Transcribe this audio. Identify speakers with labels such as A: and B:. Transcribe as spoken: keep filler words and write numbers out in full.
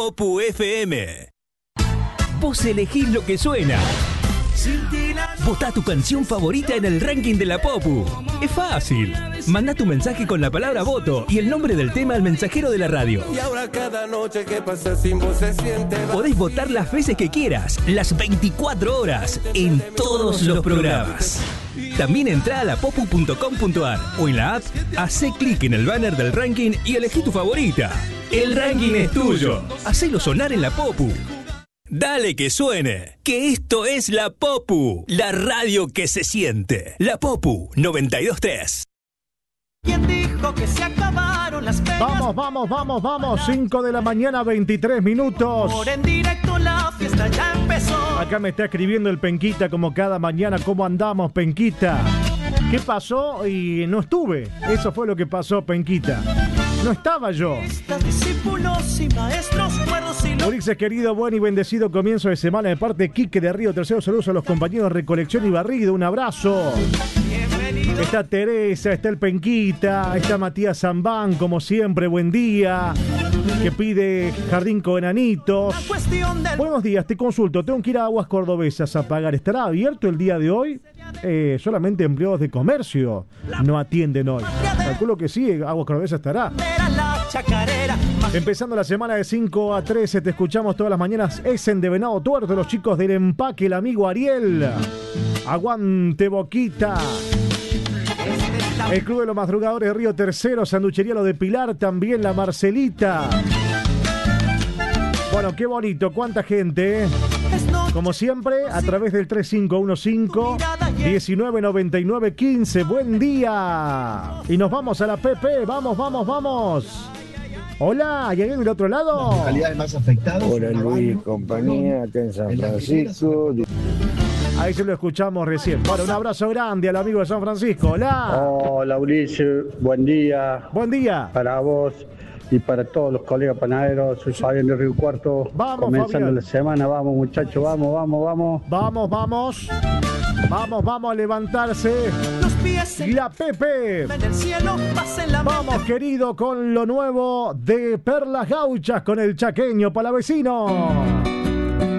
A: Popu F M. Vos elegís lo que suena. Votá tu canción favorita en el ranking de la Popu. Es fácil. Mandá tu mensaje con la palabra voto y el nombre del tema al mensajero de la radio.
B: Y ahora cada noche que pasa sin vos se siente.
A: Podés votar las veces que quieras, las veinticuatro horas, en todos los programas. También entrá a la popu punto com punto ar o en la app, hacé clic en el banner del ranking y elegí tu favorita. El ranking es tuyo. Hacelo sonar en la Popu. Dale que suene, que esto es la Popu, la radio que se siente. La Popu noventa y dos punto tres.
C: ¿Quién dijo que se acabaron las penas?
D: Vamos, vamos, vamos, vamos. cinco de la mañana, veintitrés minutos.
C: Por en directo la fiesta ya empezó.
D: Acá me está escribiendo el Penquita como cada mañana. ¿Cómo andamos, Penquita? ¿Qué pasó? Y no estuve. Eso fue lo que pasó, Penquita. No estaba yo.
C: Discípulos y maestros, cuerdos y
D: Ulises, querido, buen y bendecido comienzo de semana de parte de Quique de Río Tercero. Saludos a los compañeros de Recolección y Barrido. Un abrazo.
C: bienvenido.
D: Está Teresa, está el Penquita, está Matías Zambán, como siempre, buen día. Que pide Jardín con Enanitos.
C: La cuestión del...
D: Buenos días, te consulto. Tengo que ir a Aguas Cordobesas a pagar. ¿Estará abierto el día de hoy? Eh, solamente empleados de comercio no atienden hoy. Calculo que sí, Aguas Cordobesas estará.
C: Era la chacarera.
D: Empezando la semana de cinco a trece, te escuchamos todas las mañanas. Essen de Venado Tuerto, los chicos del empaque, el amigo Ariel. Aguante Boquita. El Club de los Madrugadores de Río Tercero, Sanduchería Lo de Pilar, también la Marcelita. Bueno, qué bonito, cuánta gente, ¿eh? Como siempre, a través del tres cinco uno cinco, diecinueve noventa y nueve quince. Buen día. Y nos vamos a la P P. Vamos, vamos, vamos. Hola, ¿hay alguien del otro lado?
E: Las localidades más afectadas.
F: Hola Luis, compañía, acá en San Francisco.
D: Ahí se lo escuchamos recién. Bueno, un abrazo grande al amigo de San Francisco. Hola.
F: Hola Ulises, buen día.
D: Buen día.
F: Para vos y para todos los colegas panaderos. Soy Fabián de Río Cuarto.
D: Vamos,
F: comenzando
D: Fabián.
F: la semana, vamos muchachos, vamos, vamos, vamos.
D: Vamos, vamos. Vamos, vamos a levantarse.
C: Los pies
D: Y la Pepe.
C: en el cielo, pasen la
D: Vamos, querido, con lo nuevo de Perlas Gauchas con el chaqueño palavecino.